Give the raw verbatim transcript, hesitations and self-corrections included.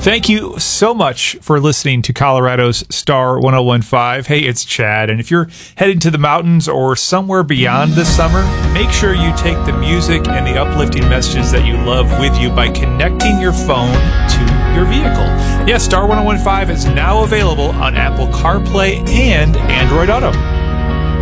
Thank you so much for listening to Colorado's Star ten fifteen. Hey, it's Chad, and if you're heading to the mountains or somewhere beyond this summer, make sure you take the music and the uplifting messages that you love with you by connecting your phone to your vehicle. Yes, Star ten fifteen is now available on Apple CarPlay and Android Auto.